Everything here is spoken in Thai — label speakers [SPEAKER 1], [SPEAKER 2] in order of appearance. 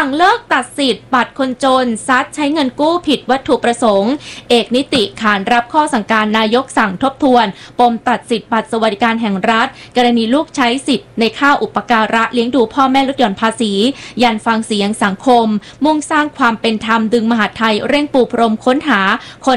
[SPEAKER 1] สั่งเลิกตัดสิทธิ์บัตรคนจนซัดใช้เงินกู้ผิดวัตถุประสงค์เอกนิติขานรับข้อสั่งการนายกสั่งทบทวนปมตัดสิทธิ์บัตรสวัสดิการแห่งรัฐกรณีลูกใช้สิทธิ์ในค่าอุปการะเลี้ยงดูพ่อแม่ลดหย่อนภาษียันฟังเสียงสังคมมุ่งสร้างความเป็นธรรมดึงมหาดไทยเร่งปูพรมค้นหาคน